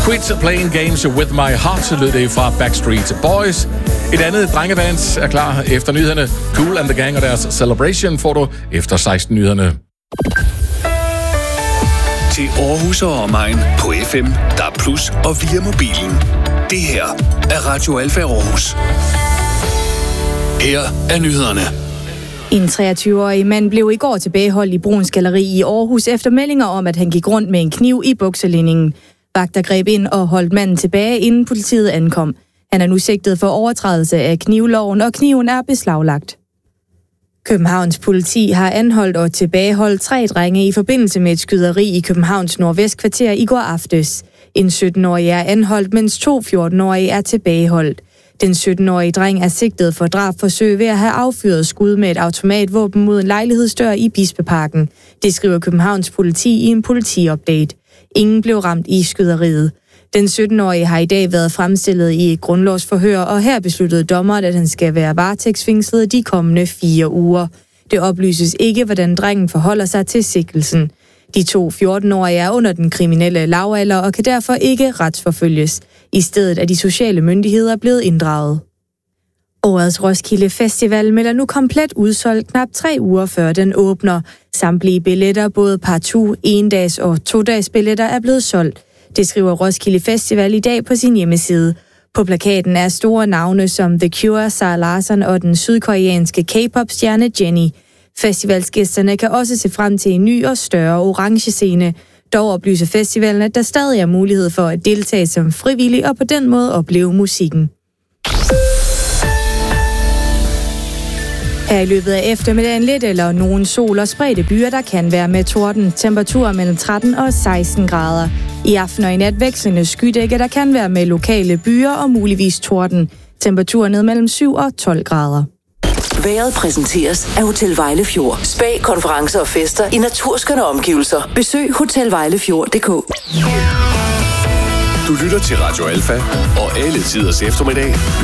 Quit Playing Games With My Heart lød det fra Backstreet Boys. Et andet drengeband er klar efter nyhederne. Kool and the Gang og deres Celebration får du efter 16 nyhederne. Til Aarhus og omegn på FM, DAB+ og via mobilen. Det her er Radio Alfa Aarhus. Her er nyhederne. En 23-årig mand blev i går tilbageholdt i Bruuns Galleri i Aarhus efter meldinger om, at han gik rundt med en kniv i bukselinningen. Vagter greb ind og holdt manden tilbage, inden politiet ankom. Han er nu sigtet for overtrædelse af knivloven, og kniven er beslaglagt. Københavns politi har anholdt og tilbageholdt 3 drenge i forbindelse med et skyderi i Københavns Nordvestkvarter i går aftes. En 17-årig er anholdt, mens 2 14-årige er tilbageholdt. Den 17-årige dreng er sigtet for drabsforsøg ved at have affyret skud med et automatvåben mod en lejlighedsdør i Bispeparken. Det skriver Københavns politi i en politiupdate. Ingen blev ramt i skyderiet. Den 17-årige har i dag været fremstillet i et grundlovsforhør, og her besluttede dommeren, at han skal være varetægtsfængslet de kommende 4 uger. Det oplyses ikke, hvordan drengen forholder sig til sigtelsen. De 2 14-årige er under den kriminelle lavalder og kan derfor ikke retsforfølges. I stedet er de sociale myndigheder blevet inddraget. Årets Roskilde Festival melder nu komplet udsolgt knap 3 uger før den åbner. Samtlige billetter, både partout, 1-dags og 2-dags billetter, er blevet solgt. Det skriver Roskilde Festival i dag på sin hjemmeside. På plakaten er store navne som The Cure, Zara Larsson og den sydkoreanske K-pop-stjerne Jennie. Festivalsgæsterne kan også se frem til en ny og større orange scene. Dog oplyser festivalen, at der stadig er mulighed for at deltage som frivillig og på den måde opleve musikken. Her i løbet af eftermiddagen lidt eller nogen sol og spredte byer, der kan være med torden. Temperaturer mellem 13 og 16 grader. I aften og i nat vekslende skydække, der kan være med lokale byer og muligvis torden. Temperaturer ned mellem 7 og 12 grader. Vejret præsenteres af Hotel Vejlefjord. Spa, konferencer og fester i naturskønne omgivelser. Besøg hotelvejlefjord.dk. Du lytter til Radio Alfa og alle tiders eftermiddag.